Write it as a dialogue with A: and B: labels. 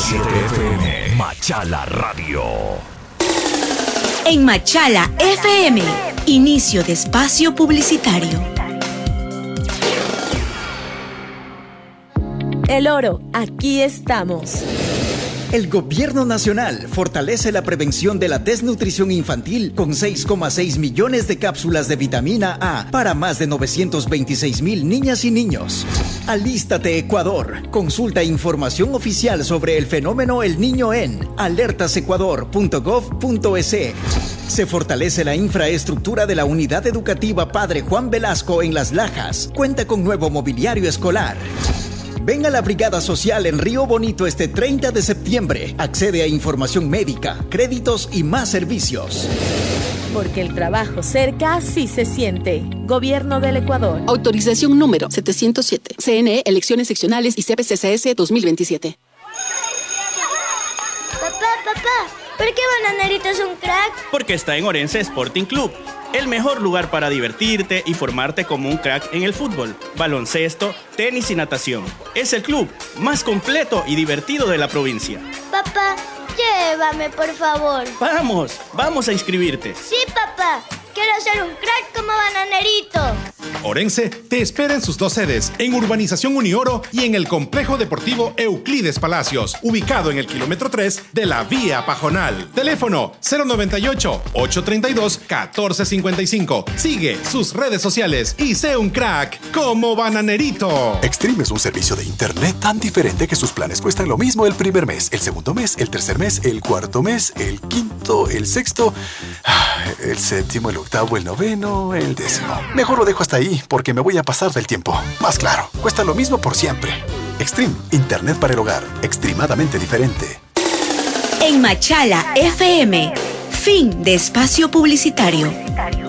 A: 97 FM, Machala Radio.
B: En Machala FM, inicio de espacio publicitario.
C: El oro, aquí estamos.
D: El Gobierno Nacional fortalece la prevención de la desnutrición infantil con 6,6 millones de cápsulas de vitamina A para más de 926,000 niñas y niños. Alístate Ecuador. Consulta información oficial sobre el fenómeno El Niño en alertasecuador.gov.es. Se fortalece la infraestructura de la unidad educativa Padre Juan Velasco en Las Lajas. Cuenta con nuevo mobiliario escolar. Ven a la Brigada Social en Río Bonito este 30 de septiembre. Accede a información médica, créditos y más servicios.
C: Porque el trabajo cerca sí se siente. Gobierno del Ecuador.
E: Autorización número 707. CNE, elecciones seccionales y CPCCS 2027.
F: Papá, ¿por qué Bananerito es un crack?
G: Porque está en Orense Sporting Club, el mejor lugar para divertirte y formarte como un crack en el fútbol, baloncesto, tenis y natación. Es el club más completo y divertido de la provincia.
F: Papá, llévame, por favor.
G: Vamos a inscribirte.
F: Sí, papá. Quiero ser un crack como Bananerito.
H: Orense te espera en sus dos sedes, en Urbanización Unioro y en el Complejo Deportivo Euclides Palacios, ubicado en el kilómetro 3 de la Vía Pajonal. Teléfono 098-832-1455. Sigue sus redes sociales y sé un crack como Bananerito.
A: Extreme es un servicio de internet tan diferente que sus planes cuestan lo mismo el primer mes, el segundo mes, el tercer mes, el cuarto mes, el quinto, el sexto, el séptimo, el octavo, el noveno, el décimo. Mejor lo dejo hasta ahí porque me voy a pasar del tiempo. Más claro, cuesta lo mismo por siempre. Extreme, internet para el hogar, extremadamente diferente.
B: En Machala FM, fin de espacio publicitario.